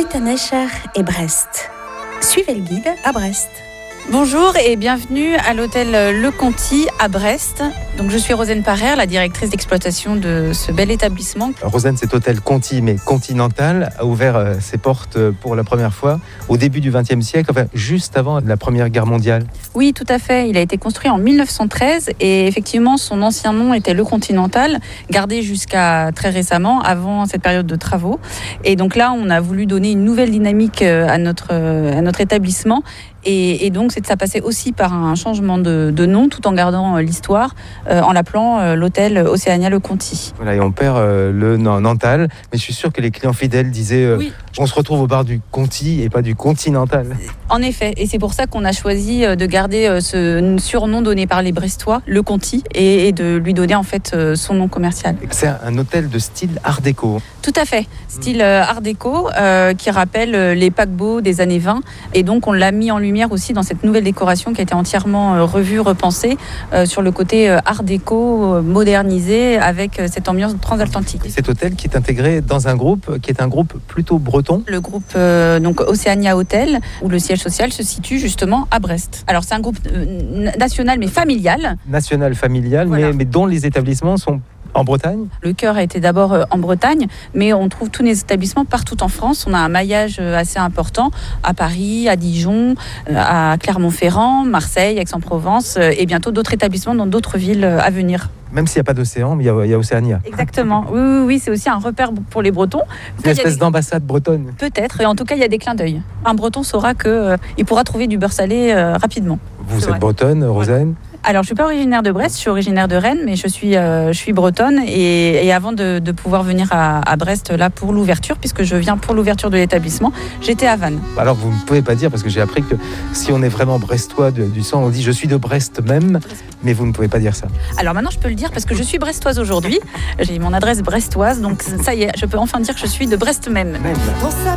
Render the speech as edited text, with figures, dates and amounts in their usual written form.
Tanescher et Brest. Suivez le guide à Brest. Bonjour et bienvenue à l'hôtel Le Conti à Brest. Donc je suis Rosane Parrer, la directrice d'exploitation de ce bel établissement. Rosane, cet hôtel Conti, mais continental, a ouvert ses portes pour la première fois au début du XXe siècle, enfin juste avant la Première Guerre mondiale. Oui, tout à fait. Il a été construit en 1913 et effectivement son ancien nom était Le Continental, gardé jusqu'à très récemment, avant cette période de travaux. Et donc là, on a voulu donner une nouvelle dynamique à notre établissement. Et donc, ça passait aussi par un changement de nom, tout en gardant l'histoire, en l'appelant l'hôtel Océania Le Conti. Voilà, et on perd le Nantal, mais je suis sûr que les clients fidèles disaient oui. On se retrouve au bar du Conti et pas du Continental. En effet, et c'est pour ça qu'on a choisi de garder ce surnom donné par les Brestois, Le Conti, et de lui donner en fait son nom commercial. C'est un hôtel de style art déco. Tout à fait, style art déco qui rappelle les paquebots des années 20, et donc on l'a mis en lumière aussi dans cette nouvelle décoration qui a été entièrement revue, repensée sur le côté art déco modernisé avec cette ambiance transatlantique. Et cet hôtel qui est intégré dans un groupe qui est un groupe plutôt breton. Le groupe donc Océania Hotel, où le siège social se situe justement à Brest. Alors c'est un groupe national mais familial. National familial, voilà. mais dont les établissements sont en Bretagne. Le cœur a été d'abord en Bretagne, mais on trouve tous les établissements partout en France. On a un maillage assez important à Paris, à Dijon, à Clermont-Ferrand, Marseille, Aix-en-Provence et bientôt d'autres établissements dans d'autres villes à venir. Même s'il n'y a pas d'océan, mais il y a Océania. Exactement. Oui, c'est aussi un repère pour les Bretons. Une espèce d'ambassade bretonne. Peut-être, et en tout cas, il y a des clins d'œil. Un Breton saura qu'il pourra trouver du beurre salé rapidement. Vous êtes bretonne, Rosane ? Alors, je ne suis pas originaire de Brest, je suis originaire de Rennes, mais je suis bretonne. Et avant de pouvoir venir à Brest là pour l'ouverture, puisque je viens pour l'ouverture de l'établissement, j'étais à Vannes. Alors, vous ne pouvez pas dire, parce que j'ai appris que si on est vraiment brestois du sang, on dit « je suis de Brest même », mais vous ne pouvez pas dire ça. Alors maintenant, je peux le dire parce que je suis brestoise aujourd'hui. J'ai mon adresse brestoise, donc ça y est, je peux enfin dire que je suis de Brest même.